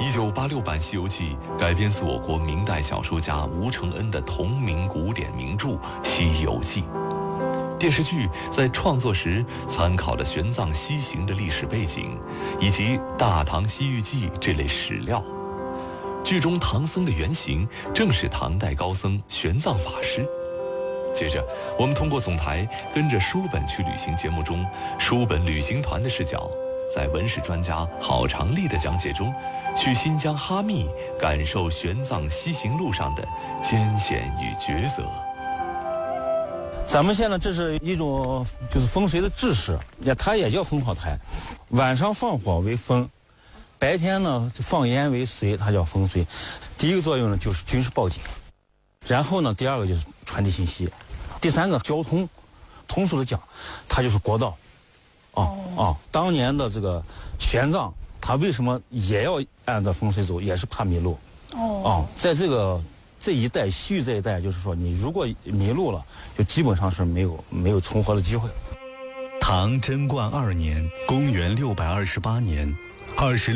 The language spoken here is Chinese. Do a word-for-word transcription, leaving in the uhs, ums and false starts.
一九八六版《西游记》改编自我国明代小说家吴承恩的同名古典名著《西游记》。电视剧在创作时参考了玄奘西行的历史背景，以及《大唐西域记》这类史料。剧中唐僧的原型正是唐代高僧玄奘法师。接着，我们通过总台跟着书本去旅行节目中书本旅行团的视角，在文史专家郝长丽的讲解中，去新疆哈密感受玄奘西行路上的艰险与抉择。 咱们现在这是一种就是风水的知识，也它也叫风炮台。晚上放火为风，白天呢放烟为水，它叫风水。第一个作用呢就是军事报警，然后呢第二个就是传递信息，第三个交通，通俗的讲，它就是国道。啊、哦、啊、哦！当年的这个玄奘，他为什么也要按照风水走，也是怕迷路。哦。啊、哦，在这个这一带西域这一带，就是说你如果迷路了，就基本上是没有没有存活的机会。 唐贞观二年，公元六百二十八年，二十。